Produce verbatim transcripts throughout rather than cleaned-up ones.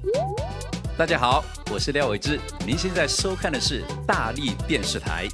大家好，我是廖伟志，您现在收看的是大立电视台。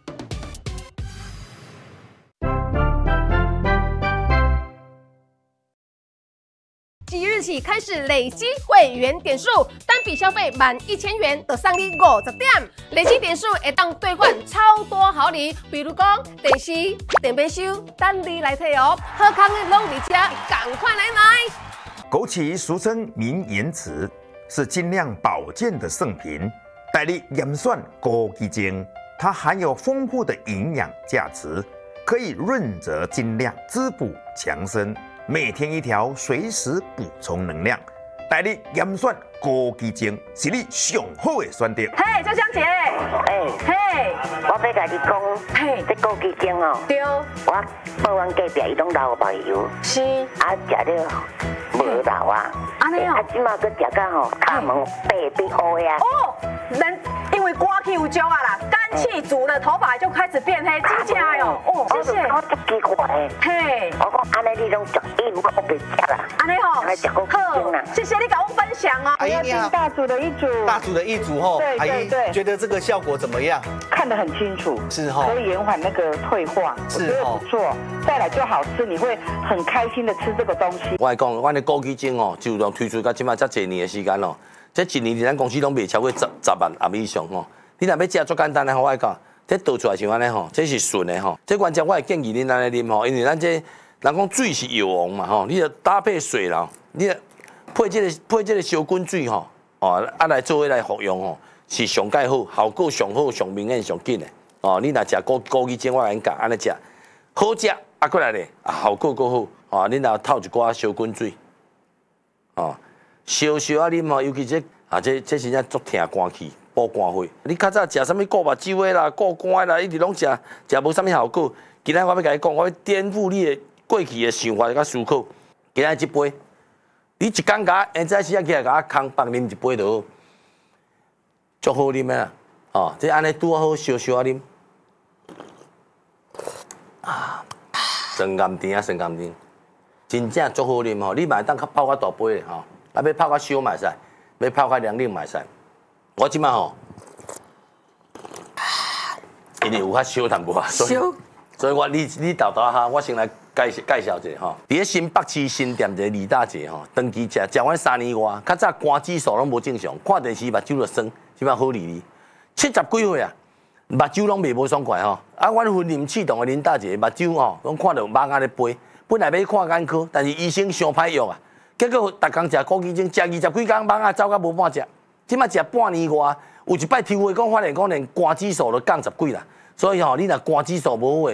即日起开始累积会员点数，单笔消费满一千元就送你五十点，累积点数会当兑换超多好礼，比如讲电视、电冰箱，等你来摕哦。好康的拢伫遮，赶快来买！ 枸杞俗称明眼子，是精亮保健的圣品，代理盐酸枸杞精，它含有丰富的营养价值，可以润泽精亮、滋补强身。每天一条，随时补充能量。代理盐酸枸杞精是你上好的选择。 嘿，周香姐， 哎， 嘿， 我要甲你讲， 嘿， 这枸杞精哦， 对， 我报阮隔壁伊拢老白油， 是， 啊食了无老啊， 安尼哦啊即马佮食到吼，骹门白变黑啊。 哦，人因为刮气有焦啊啦，肝气足了，头发就开始变黑，真假哟，哦，谢谢， 我足奇怪的， 嘿， 我讲安尼你拢食伊，我别食啦， 安尼吼， 还食枸杞精啦。 谢谢你跟我分享哦。 阿姨你好， 大组的一组， 大组的一组吼， 对阿姨对对觉得这个效果怎么样？ 看得很清楚， 是吼可以延缓那个退化，我觉得是吼不错。再来就好吃，你会很开心的吃这个东西。 我来讲，阮的枸杞精哦，就从推出到即摆才一年的时间咯。这一年伫咱公司拢卖超过十十万盒以上吼。你若要食足简单的，我来讲，这倒出来像安尼吼，这是纯的吼。这原则我会建议恁安尼啉吼，因为咱这人讲水是药王嘛吼，你着搭配水啦，你配这个配这个小滚水吼，哦，啊来做伙来服用吼，是上介好，效果上好、上明显、上紧的。哦，你若食枸枸杞精，我甲恁讲安尼食，好食啊，过来咧，啊效果够好。哦，恁若透一寡小滚水，哦，烧烧啊啉吼，尤其这啊这这真正足疼肝气。补肝火，你较早食啥物过目睭的啦、过肝的啦，一直拢食，食无啥物效果。今仔我要甲你讲，我要颠覆你的过去的想法甲思考。今仔一杯，你一工甲，现在时啊起来甲我空放啉一杯就好，足好啉的啦。哦，这安尼拄好烧烧啊啉，啊，酸甘甜啊，酸甘甜，真正足好啉吼。你嘛会当较泡较大杯的吼，啊要泡较烧嘛会使，要泡较凉啉嘛会使。我即摆吼，因为有较烧淡薄啊，所以所以我你你豆豆哈，我先来介绍介绍一下吼。伫咧新北市新店一个李大姐吼，长期食食完三年外，较早肝指数拢无正常，看电视目睭就酸，即摆好哩哩。七十几岁啊，目睭拢袂无爽快吼。啊，阮婚姻启动的林大姐目睭吼，拢看到盲眼咧飞，本来要看眼科，但是医生伤歹药啊，结果逐工食枸杞精，食二十几工盲眼走到无半只。即摆食半年外，有一摆抽血讲发现讲连肝指数都降十几啦，所以吼，你若肝指数无好诶，